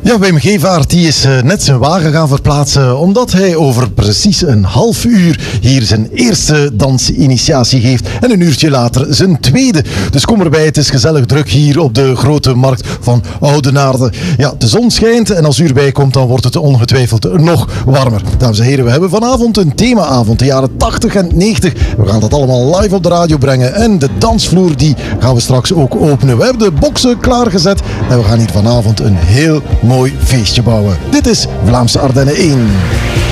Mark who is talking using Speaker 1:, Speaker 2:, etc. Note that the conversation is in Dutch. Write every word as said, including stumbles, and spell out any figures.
Speaker 1: Ja, Wim Gevaert die is uh, net zijn wagen gaan verplaatsen omdat hij over precies een half uur hier zijn eerste dansinitiatie geeft en een uurtje later zijn tweede. Dus kom erbij, het is gezellig druk hier op de grote markt van Oudenaarde. Ja, de zon schijnt en als u erbij komt dan wordt het ongetwijfeld nog warmer. Dames en heren, we hebben vanavond een themaavond, de jaren tachtig en negentig. We gaan dat allemaal live op de radio brengen en de dansvloer die gaan we straks ook openen. We hebben de boksen klaargezet en we gaan hier vanavond een heel mooi feestje bouwen. Dit is Vlaamse Ardennen één.